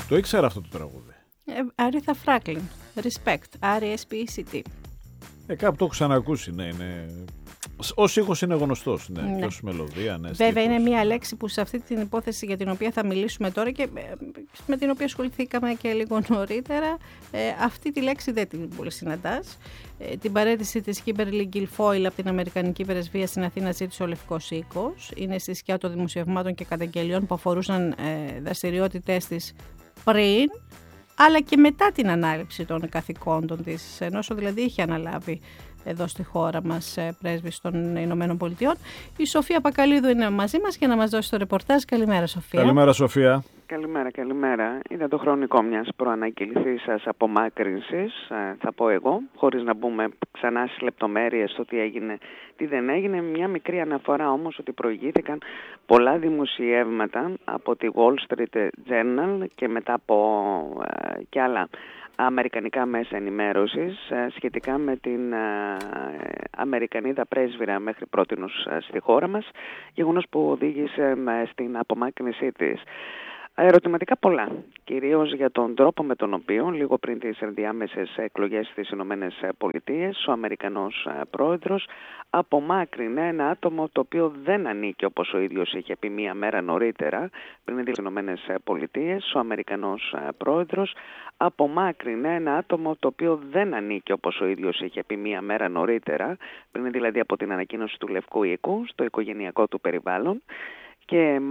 Το ήξερα αυτό το τραγούδι. Aretha Franklin. Respect. R-E-S-P-E-C-T. Κάπου το έχω ξανακούσει, ναι. Ως ήχος είναι γνωστός, ναι. Και ως μελωδία, ναι. Βέβαια είναι μια λέξη που σε αυτή την υπόθεση για την οποία θα μιλήσουμε τώρα και με την οποία ασχοληθήκαμε και λίγο νωρίτερα, αυτή τη λέξη δεν την πολύ συναντάς. Την παρέτηση της Kimberly Guilfoyle από την Αμερικανική Πρεσβεία στην Αθήνα ζήτησε ο Λευκός Οίκος. Είναι στη σκιά των δημοσιευμάτων και καταγγελιών που αφορούσαν δραστηριότητές της πριν, αλλά και μετά την ανάληψη των καθηκόντων της, ενώ δηλαδή είχε αναλάβει εδώ στη χώρα μας πρέσβης των Ηνωμένων Πολιτειών. Η Σοφία Πακαλίδου είναι μαζί μας για να μας δώσει το ρεπορτάζ. Καλημέρα, Σοφία. Καλημέρα, Σοφία. Καλημέρα. Είδα το χρονικό μιας προαναγγελθής σας απομάκρυνσης, θα πω εγώ, χωρίς να μπούμε ξανά στις λεπτομέρειες στο τι έγινε, τι δεν έγινε. Μια μικρή αναφορά όμως ότι προηγήθηκαν πολλά δημοσιεύματα από τη Wall Street Journal και μετά από και άλλα αμερικανικά μέσα ενημέρωσης σχετικά με την Αμερικανίδα πρέσβυρα μέχρι πρότινος στη χώρα μας, γεγονός που οδήγησε στην απομάκρυνσή της. Ερωτηματικά πολλά, κυρίως για τον τρόπο με τον οποίο λίγο πριν τις ενδιάμεσες εκλογές στις Ηνωμένες Πολιτείες ο Αμερικανός πρόεδρος απομάκρυνε ένα άτομο το οποίο δεν ανήκει, όπως ο ίδιος είχε πει μία μέρα νωρίτερα πριν τις Ηνωμένες Πολιτείες. Ο Αμερικανός πρόεδρος απομάκρυνε ένα άτομο το οποίο δεν ανήκει, όπως ο ίδιος είχε πει μία μέρα νωρίτερα πριν δηλαδή από την ανακοίνωση του Λευκού Οίκου στο οικογενειακό του περιβάλλον. Και